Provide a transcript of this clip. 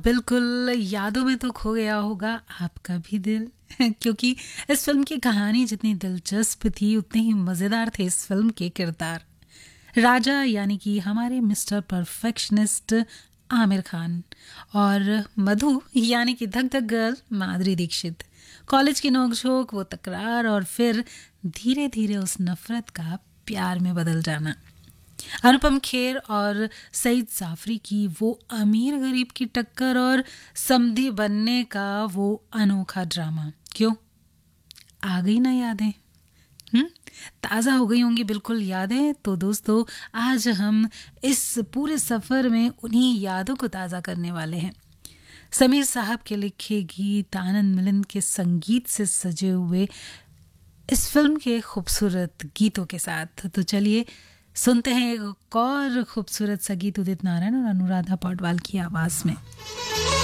बिल्कुल, यादों में तो खो गया होगा आपका भी दिल क्योंकि इस फिल्म की कहानी जितनी दिलचस्प थी उतने ही मज़ेदार थे इस फिल्म के किरदार। राजा यानी कि हमारे मिस्टर परफेक्शनिस्ट आमिर खान और मधु यानी कि धक धक गर्ल माधुरी दीक्षित। कॉलेज की नोक-झोंक, वो तकरार और फिर धीरे धीरे उस नफरत का प्यार में बदल जाना। अनुपम खेर और सईद जाफरी की वो अमीर गरीब की टक्कर और समधी बनने का वो अनोखा ड्रामा। क्यों आ गई ना यादें? ताज़ा हो गई होंगी बिल्कुल यादें। तो दोस्तों, आज हम इस पूरे सफ़र में उन्हीं यादों को ताज़ा करने वाले हैं। समीर साहब के लिखे गीत, आनंद मिलिंद के संगीत से सजे हुए इस फिल्म के खूबसूरत गीतों के साथ। तो चलिए सुनते हैं एक और खूबसूरत सा गीत उदित नारायण और अनुराधा पौडवाल की आवाज़ में।